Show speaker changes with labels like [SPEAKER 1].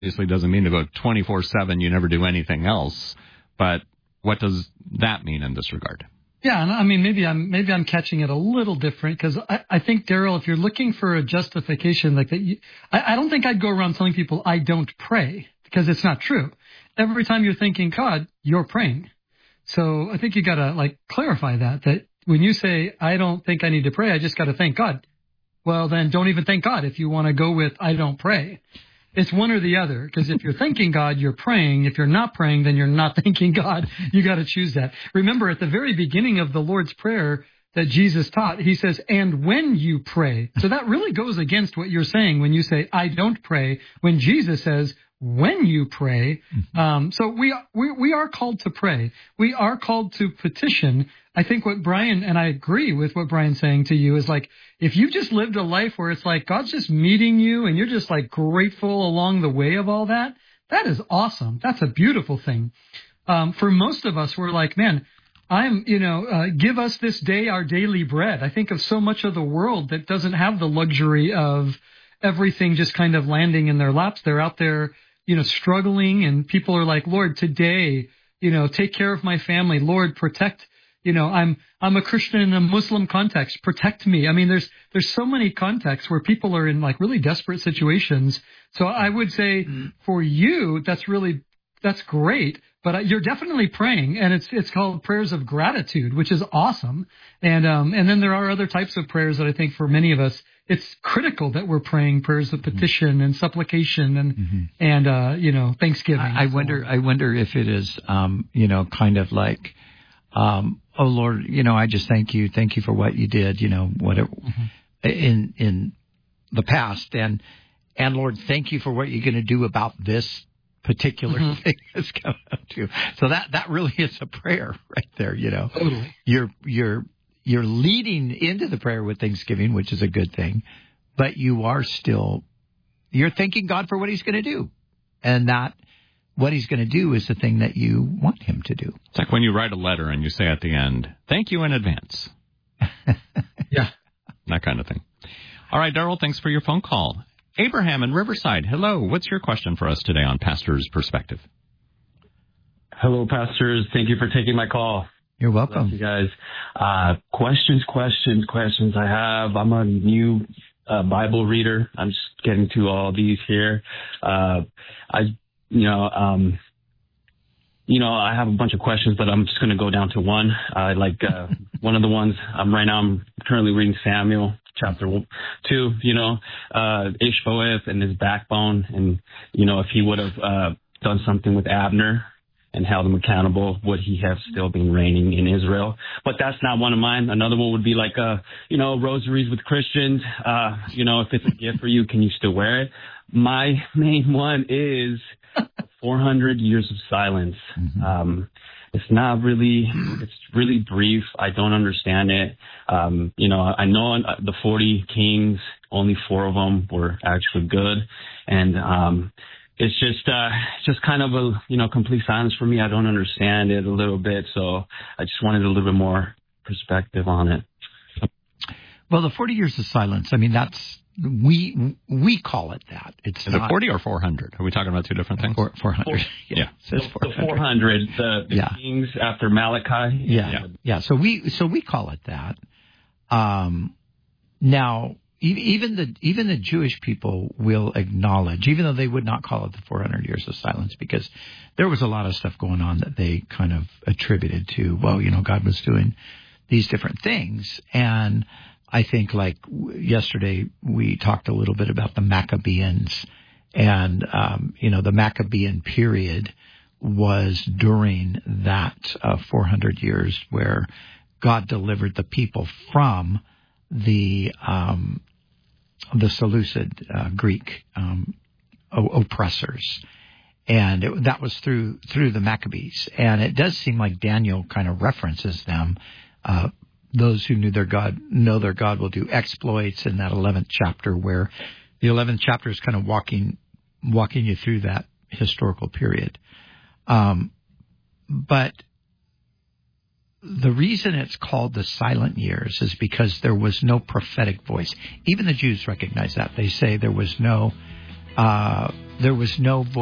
[SPEAKER 1] obviously doesn't mean to go 24/7, you never do anything else. But what does that mean in this regard?
[SPEAKER 2] Yeah, and I mean, maybe I'm catching it a little different, because I think, Daryl, if you're looking for a justification like that, I don't think I'd go around telling people I don't pray, because it's not true. Every time you're thanking God, you're praying. So I think you got to clarify that when you say, I don't think I need to pray, I just got to thank God. Well, then don't even thank God if you want to go with I don't pray. It's one or the other, because if you're thanking God, you're praying. If you're not praying, then you're not thanking God. You got to choose that. Remember, at the very beginning of the Lord's Prayer that Jesus taught, he says, and when you pray. So that really goes against what you're saying when you say, I don't pray, when Jesus says, when you pray. So we are called to pray. We are called to petition. I think what Brian, and I agree with what Brian's saying to you, is if you just lived a life where it's God's just meeting you and you're just grateful along the way of all that, that is awesome. That's a beautiful thing. For most of us, we're man, give us this day our daily bread. I think of so much of the world that doesn't have the luxury of everything just kind of landing in their laps. They're out there, struggling, and people are Lord, today, take care of my family. Lord, protect. I'm a Christian in a Muslim context. Protect me. I mean, there's so many contexts where people are in really desperate situations. So I would say for you, that's great. But you're definitely praying, and it's called prayers of gratitude, which is awesome. And then there are other types of prayers that I think for many of us, it's critical that we're praying prayers of petition and supplication and thanksgiving.
[SPEAKER 3] I wonder if it is kind of oh Lord, I just thank you for what you did, whatever in the past, and Lord, thank you for what you're going to do about this particular thing that's coming up to. So that really is a prayer right there,
[SPEAKER 2] Totally.
[SPEAKER 3] You're leading into the prayer with thanksgiving, which is a good thing, but you're thanking God for what he's going to do, and that what he's going to do is the thing that you want him to do.
[SPEAKER 1] It's like when you write a letter and you say at the end, thank you in advance.
[SPEAKER 2] Yeah.
[SPEAKER 1] That kind of thing. All right, Darrell, thanks for your phone call. Abraham in Riverside, hello. What's your question for us today on Pastor's Perspective?
[SPEAKER 4] Hello, pastors. Thank you for taking my call.
[SPEAKER 3] You're welcome.
[SPEAKER 4] Bless you guys. Questions I have. I'm a new Bible reader. I'm just getting to all these here. I have a bunch of questions, but I'm just going to go down to one. One of the ones I'm currently reading Samuel chapter 2, Ishbosheth and his backbone. And, if he would have done something with Abner and held him accountable, would he have still been reigning in Israel? But that's not one of mine. Another one would be rosaries with Christians. If it's a gift for you, can you still wear it? My main one is 400 years of silence. It's really brief. I don't understand it. I know the 40 kings, only 4 of them were actually good. And, it's just kind of a, complete silence for me. I don't understand it a little bit. So I just wanted a little bit more perspective on it.
[SPEAKER 3] Well, the 40 years of silence, I mean, we call it that.
[SPEAKER 1] Is it 40 or 400? Are we talking about two different things?
[SPEAKER 3] 400.
[SPEAKER 1] Yeah.
[SPEAKER 4] The 400, the kings after Malachi.
[SPEAKER 3] Yeah. So we call it that. Now, even the Jewish people will acknowledge, even though they would not call it the 400 years of silence, because there was a lot of stuff going on that they kind of attributed to, God was doing these different things. And I think yesterday we talked a little bit about the Maccabeans, and, the Maccabean period was during that 400 years where God delivered the people from the Seleucid Greek oppressors, and that was through the Maccabees. And it does seem like Daniel kind of references them. Those who know their God will do exploits in that 11th chapter, where the 11th chapter is kind of walking you through that historical period. But the reason it's called the silent years is because there was no prophetic voice. Even the Jews recognize that. They say there was no there was no voice